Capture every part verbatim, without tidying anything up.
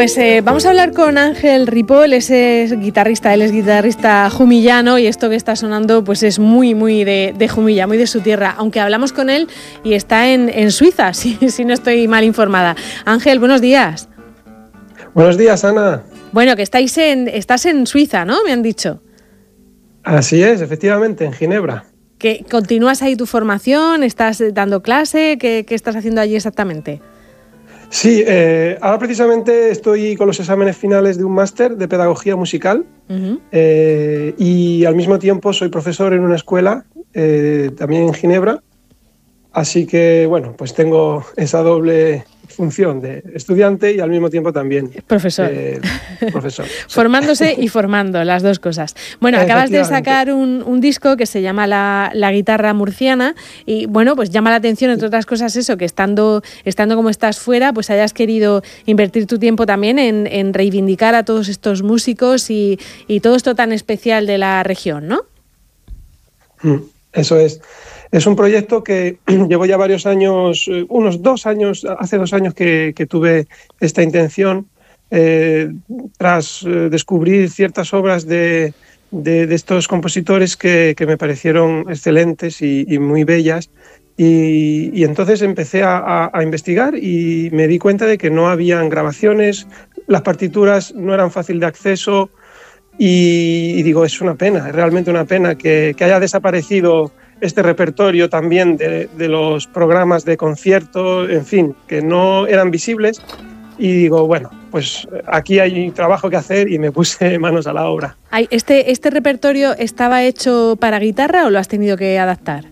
Pues eh, vamos a hablar con Ángel Ripoll, ese es guitarrista, él es guitarrista jumillano y esto que está sonando pues es muy, muy de, de Jumilla, muy de su tierra, aunque hablamos con él y está en, en Suiza, si, si no estoy mal informada. Ángel, buenos días. Buenos días, Ana. Bueno, que estáis en, estás en Suiza, ¿no? Me han dicho. Así es, efectivamente, en Ginebra. ¿Que continúas ahí tu formación? ¿Estás dando clase? ¿Qué, qué estás haciendo allí exactamente? Sí, eh, ahora precisamente estoy con los exámenes finales de un máster de pedagogía musical uh-huh. eh, y al mismo tiempo soy profesor en una escuela, eh, también en Ginebra, así que bueno, pues tengo esa doble función de estudiante y al mismo tiempo también profesor, eh, profesor. Formándose y formando, las dos cosas. Bueno, acabas de sacar un, un disco que se llama la, la guitarra murciana y bueno, pues llama la atención, entre otras cosas, eso, que estando, estando como estás fuera, pues hayas querido invertir tu tiempo también en, en reivindicar a todos estos músicos y, y todo esto tan especial de la región, ¿no? Eso es. Es un proyecto que llevo ya varios años, unos dos años, hace dos años que, que tuve esta intención, eh, tras eh, descubrir ciertas obras de, de, de estos compositores que, que me parecieron excelentes y, y muy bellas. Y, y entonces empecé a, a, a investigar y me di cuenta de que no habían grabaciones, las partituras no eran fácil de acceso y, y digo, es una pena, es realmente una pena que, que haya desaparecido este repertorio también de, de los programas de concierto, en fin, que no eran visibles y digo, bueno, pues aquí hay trabajo que hacer y me puse manos a la obra. ¿Este, este repertorio estaba hecho para guitarra o lo has tenido que adaptar?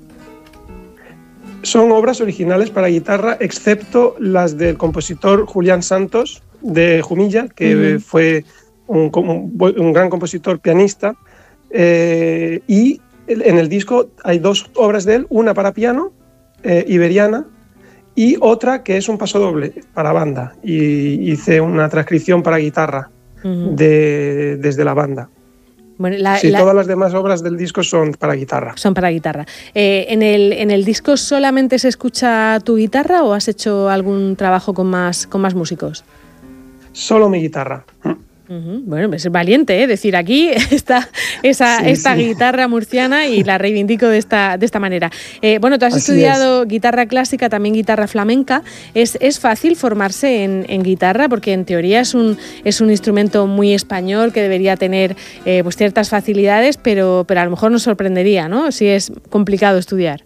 Son obras originales para guitarra, excepto las del compositor Julián Santos de Jumilla, que uh-huh. fue un, un, un gran compositor pianista, eh, y en el disco hay dos obras de él, una para piano, eh, iberiana, y otra que es un pasodoble para banda. Y hice una transcripción para guitarra uh-huh. de, desde la banda. Bueno, la, sí, la... todas las demás obras del disco son para guitarra. Son para guitarra. Eh, ¿en, el, ¿En el disco solamente se escucha tu guitarra o has hecho algún trabajo con más, con más músicos? Solo mi guitarra. Uh-huh. Bueno, es valiente, ¿eh? Decir, aquí está esa, sí, esta sí. guitarra murciana y la reivindico de esta, de esta manera. Eh, bueno, tú has Así estudiado es. guitarra clásica, también guitarra flamenca. ¿Es, es fácil formarse en, en guitarra? Porque en teoría es un, es un instrumento muy español que debería tener eh, pues ciertas facilidades, pero, pero a lo mejor nos sorprendería, ¿no? Si es complicado estudiar.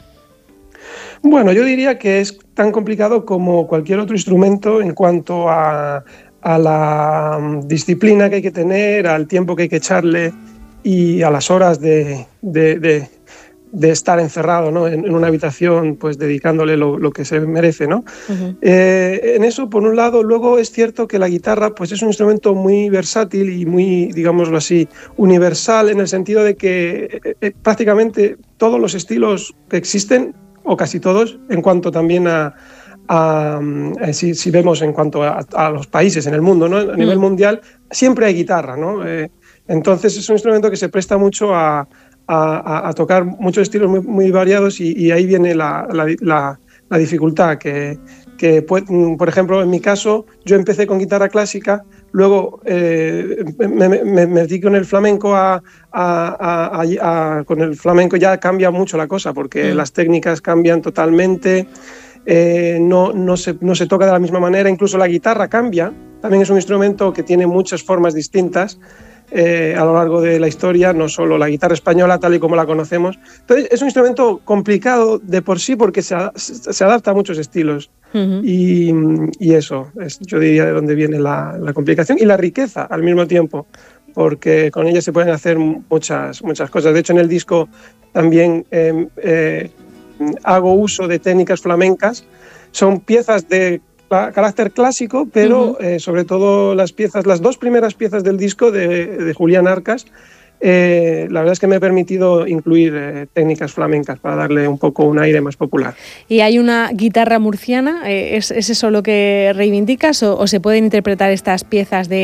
Bueno, yo diría que es tan complicado como cualquier otro instrumento en cuanto a... a la disciplina que hay que tener, al tiempo que hay que echarle y a las horas de, de, de, de estar encerrado, ¿no? en, en una habitación, pues dedicándole lo, lo que se merece, ¿no? Uh-huh. Eh, en eso, por un lado, luego es cierto que la guitarra pues, es un instrumento muy versátil y muy, digámoslo así, universal, en el sentido de que eh, prácticamente todos los estilos que existen, o casi todos, en cuanto también a A, a, si, si vemos en cuanto a, a los países en el mundo, ¿no? A nivel mm. mundial, siempre hay guitarra, ¿no? Eh, entonces es un instrumento que se presta mucho a, a, a tocar muchos estilos muy, muy variados y, y ahí viene la, la, la, la dificultad, que, que por ejemplo, en mi caso, yo empecé con guitarra clásica, luego eh, me, me, me metí con el flamenco, a, a, a, a, con el flamenco ya cambia mucho la cosa, porque mm. las técnicas cambian totalmente. Eh, no, no, se, no se toca de la misma manera, incluso la guitarra cambia, también es un instrumento que tiene muchas formas distintas eh, a lo largo de la historia, no solo la guitarra española tal y como la conocemos. Entonces es un instrumento complicado de por sí porque se, se adapta a muchos estilos uh-huh. y, y eso es, yo diría, de dónde viene la, la complicación y la riqueza al mismo tiempo, porque con ella se pueden hacer muchas, muchas cosas. De hecho, en el disco también eh, eh, hago uso de técnicas flamencas, son piezas de carácter clásico, pero uh-huh. eh, sobre todo las piezas, las dos primeras piezas del disco de, de Julián Arcas, eh, la verdad es que me he permitido incluir eh, técnicas flamencas para darle un poco un aire más popular. ¿Y hay una guitarra murciana? ¿Es, es eso lo que reivindicas o, o se pueden interpretar estas piezas de